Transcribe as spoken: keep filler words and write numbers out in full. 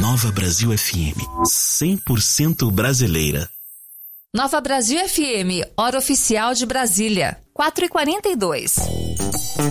Nova Brasil F M, cem por cento brasileira. Nova Brasil F M, hora oficial de Brasília, quatro e quarenta e dois.